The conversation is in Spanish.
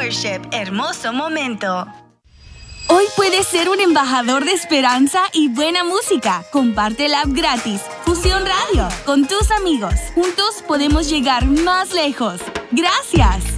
Worship, hermoso momento. Hoy puedes ser un embajador de esperanza y buena música. Comparte la app gratis, Fusión Radio, con tus amigos. Juntos podemos llegar más lejos. ¡Gracias!